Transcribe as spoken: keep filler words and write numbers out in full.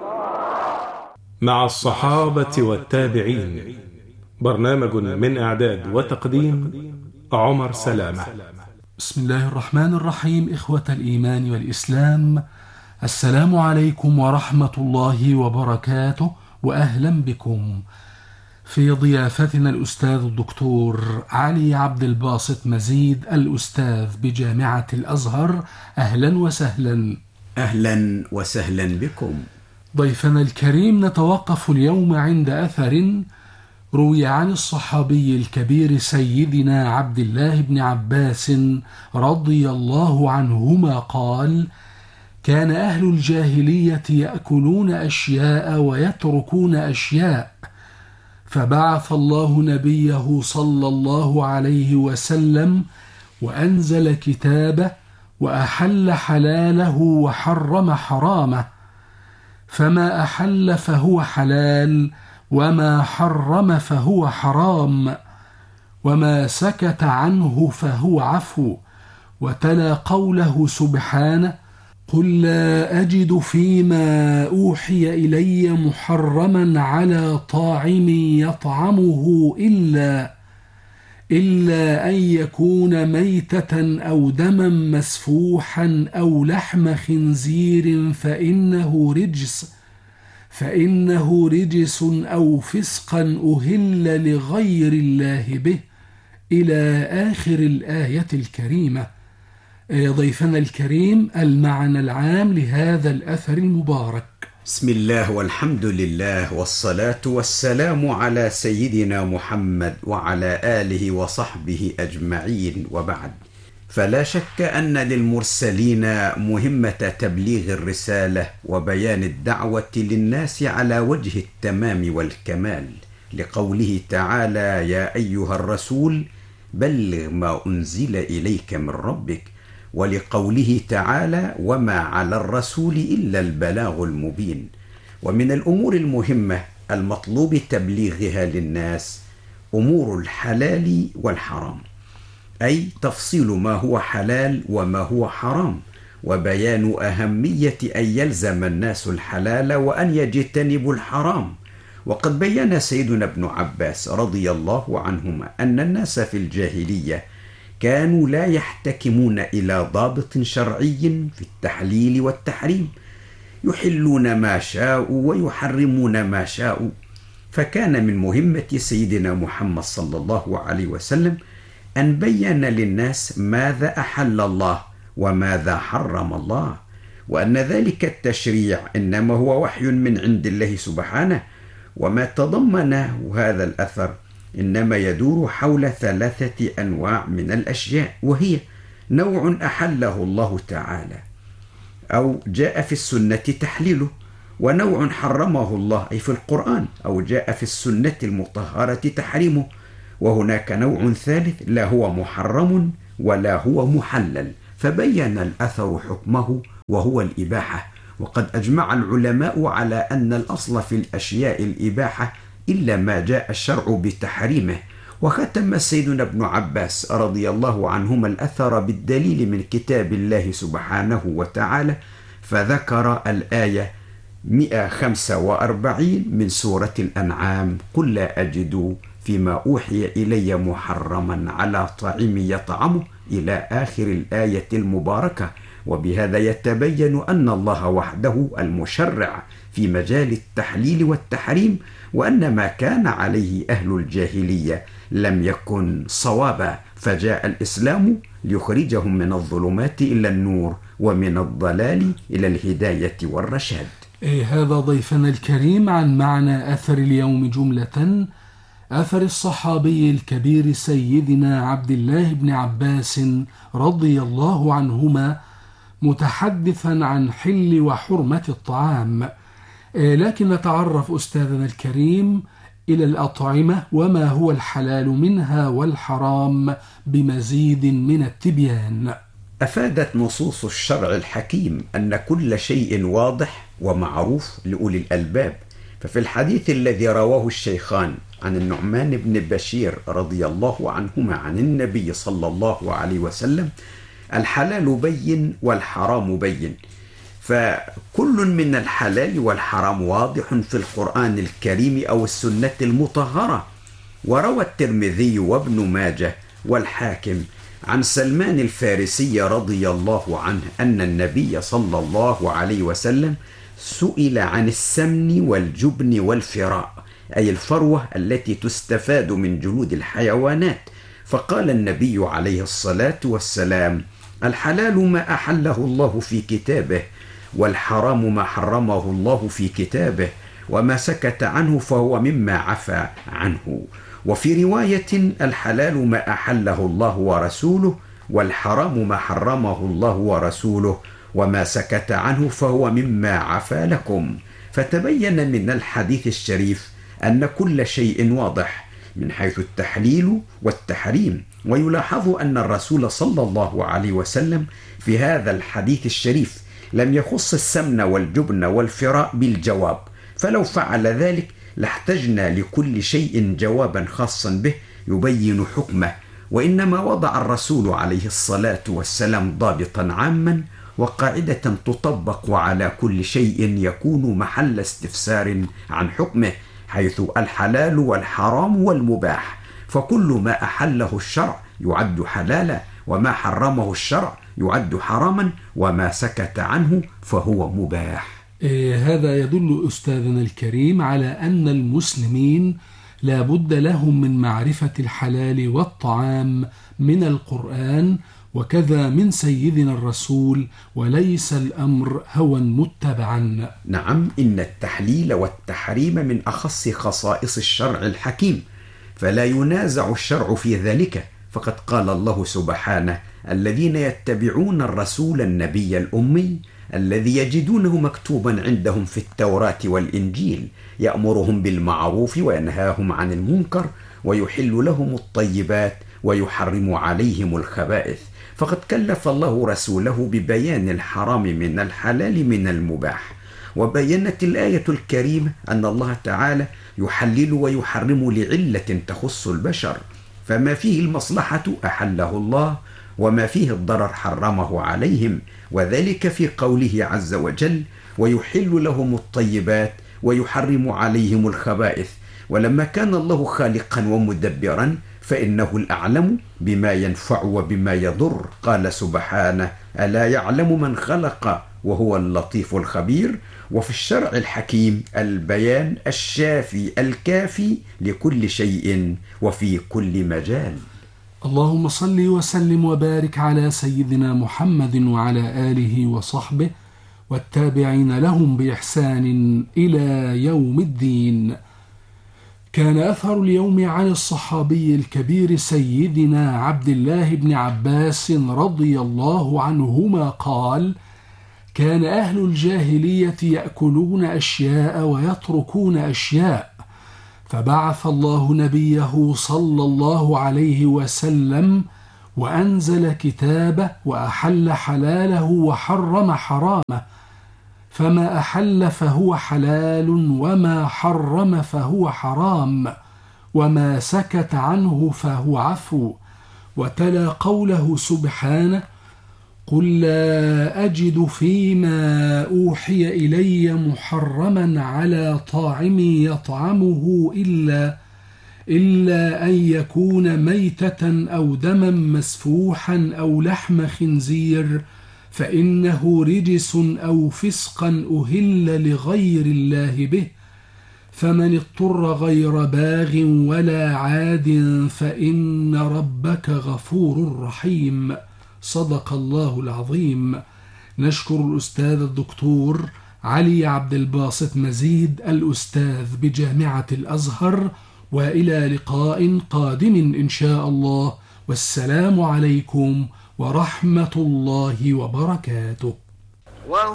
مع الصحابة والتابعين، برنامج من إعداد وتقديم عمر سلامة. بسم الله الرحمن الرحيم. إخوة الإيمان والإسلام، السلام عليكم ورحمة الله وبركاته، وأهلا بكم في ضيافتنا الأستاذ الدكتور علي عبد الباسط مزيد، الأستاذ بجامعة الأزهر. أهلا وسهلا. أهلا وسهلا بكم. ضيفنا الكريم، نتوقف اليوم عند أثر روي عن الصحابي الكبير سيدنا عبد الله بن عباس رضي الله عنهما قال: كان أهل الجاهلية يأكلون أشياء ويتركون أشياء، فبعث الله نبيه صلى الله عليه وسلم وأنزل كتابه وأحل حلاله وحرم حرامه، فما أحل فهو حلال وما حرم فهو حرام، وما سكت عنه فهو عفو. وتلا قوله سبحانه: قل لا أجد فيما أوحي إلي محرما على طاعم يطعمه إلا إلا أن يكون ميتة أو دما مسفوحا أو لحم خنزير فإنه رجس فإنه رجس أو فسقا أهل لغير الله به، إلى آخر الآية الكريمة. ضيفنا الكريم، المعنى العام لهذا الأثر المبارك. بسم الله والحمد لله والصلاة والسلام على سيدنا محمد وعلى آله وصحبه أجمعين، وبعد، فلا شك أن للمرسلين مهمة تبليغ الرسالة وبيان الدعوة للناس على وجه التمام والكمال، لقوله تعالى: يا أيها الرسول بلغ ما أنزل إليك من ربك، ولقوله تعالى: وما على الرسول إلا البلاغ المبين. ومن الأمور المهمة المطلوب تبليغها للناس أمور الحلال والحرام، أي تفصيل ما هو حلال وما هو حرام، وبيان أهمية أن يلزم الناس الحلال وأن يجتنبوا الحرام. وقد بيّن سيدنا ابن عباس رضي الله عنهما أن الناس في الجاهلية كانوا لا يحتكمون إلى ضابط شرعي في التحليل والتحريم، يحلون ما شاءوا ويحرمون ما شاءوا. فكان من مهمة سيدنا محمد صلى الله عليه وسلم أن بيّن للناس ماذا أحل الله وماذا حرم الله، وأن ذلك التشريع إنما هو وحي من عند الله سبحانه. وما تضمنه هذا الأثر إنما يدور حول ثلاثة أنواع من الأشياء، وهي: نوع أحله الله تعالى أو جاء في السنة تحليله، ونوع حرمه الله أي في القرآن أو جاء في السنة المطهرة تحريمه، وهناك نوع ثالث لا هو محرم ولا هو محلل، فبين الأثر حكمه وهو الإباحة. وقد أجمع العلماء على أن الأصل في الأشياء الإباحة إلا ما جاء الشرع بتحريمه. وختم سيدنا ابن عباس رضي الله عنهما الأثر بالدليل من كتاب الله سبحانه وتعالى، فذكر الآية مئة وخمسة وأربعين من سورة الأنعام: قل لا أجد فيما أوحي إلي محرما على طاعم يطعمه، إلى آخر الآية المباركة. وبهذا يتبين أن الله وحده المشرع في مجال التحليل والتحريم، وأن ما كان عليه أهل الجاهلية لم يكن صوابا، فجاء الإسلام ليخرجهم من الظلمات إلى النور ومن الضلال إلى الهداية والرشاد. إيه هذا ضيفنا الكريم عن معنى أثر اليوم جملة، أثر الصحابي الكبير سيدنا عبد الله بن عباس رضي الله عنهما، متحدثا عن حل وحرمة الطعام. لكن نتعرف أستاذنا الكريم إلى الأطعمة وما هو الحلال منها والحرام بمزيد من التبيان. أفادت نصوص الشرع الحكيم أن كل شيء واضح ومعروف لأولي الألباب. ففي الحديث الذي رواه الشيخان عن النعمان بن بشير رضي الله عنهما عن النبي صلى الله عليه وسلم: الحلال بين والحرام بين، فكل من الحلال والحرام واضح في القرآن الكريم أو السنة المطهرة. وروى الترمذي وابن ماجه والحاكم عن سلمان الفارسي رضي الله عنه أن النبي صلى الله عليه وسلم سئل عن السمن والجبن والفراء، أي الفروة التي تستفاد من جلود الحيوانات، فقال النبي عليه الصلاة والسلام: الحلال ما أحله الله في كتابه، والحرام ما حرمه الله في كتابه، وما سكت عنه فهو مما عفى عنه. وفي رواية: الحلال ما أحله الله ورسوله، والحرام ما حرمه الله ورسوله، وما سكت عنه فهو مما عفى لكم. فتبين من الحديث الشريف أن كل شيء واضح من حيث التحليل والتحريم. ويلاحظ أن الرسول صلى الله عليه وسلم في هذا الحديث الشريف لم يخص السمن والجبن والفراء بالجواب، فلو فعل ذلك لاحتجنا لكل شيء جوابا خاصا به يبين حكمه، وإنما وضع الرسول عليه الصلاة والسلام ضابطا عاما وقاعدة تطبق على كل شيء يكون محل استفسار عن حكمه، حيث الحلال والحرام والمباح، فكل ما أحله الشرع يعد حلالا، وما حرمه الشرع يعد حراما، وما سكت عنه فهو مباح. إيه هذا يدل أستاذنا الكريم على أن المسلمين لا بد لهم من معرفة الحلال والطعام من القرآن وكذا من سيدنا الرسول، وليس الأمر هوى متبعا. نعم، إن التحليل والتحريم من أخص خصائص الشرع الحكيم، فلا ينازع الشرع في ذلك، فقد قال الله سبحانه: الذين يتبعون الرسول النبي الأمي الذي يجدونه مكتوبا عندهم في التوراة والإنجيل يأمرهم بالمعروف وينهاهم عن المنكر ويحل لهم الطيبات ويحرم عليهم الخبائث. فقد كلف الله رسوله ببيان الحرام من الحلال من المباح. وبينت الآية الكريمة أن الله تعالى يحلل ويحرم لعلة تخص البشر، فما فيه المصلحة أحله الله، وما فيه الضرر حرمه عليهم، وذلك في قوله عز وجل: ويحل لهم الطيبات ويحرم عليهم الخبائث. ولما كان الله خالقا ومدبرا فإنه الأعلم بما ينفع وبما يضر، قال سبحانه: ألا يعلم من خلق وهو اللطيف الخبير. وفي الشرع الحكيم البيان الشافي الكافي لكل شيء وفي كل مجال. اللهم صل وسلم وبارك على سيدنا محمد وعلى آله وصحبه والتابعين لهم بإحسان إلى يوم الدين. كان أثر اليوم عن الصحابي الكبير سيدنا عبد الله بن عباس رضي الله عنهما قال: كان أهل الجاهلية يأكلون أشياء ويتركون أشياء، فبعث الله نبيه صلى الله عليه وسلم وأنزل كتابه وأحل حلاله وحرم حرامه، فما أحل فهو حلال وما حرم فهو حرام، وما سكت عنه فهو عفو. وتلا قوله سبحانه: قل لا أجد فيما أوحي إلي محرما على طاعم يطعمه إلا إلا أن يكون ميتة أو دما مسفوحا أو لحم خنزير فإنه رجس أو فسقا أهل لغير الله به، فمن اضطر غير باغ ولا عاد فإن ربك غفور رحيم. صدق الله العظيم. نشكر الأستاذ الدكتور علي عبد الباسط مزيد الأستاذ بجامعة الأزهر، وإلى لقاء قادم إن شاء الله، والسلام عليكم ورحمة الله وبركاته.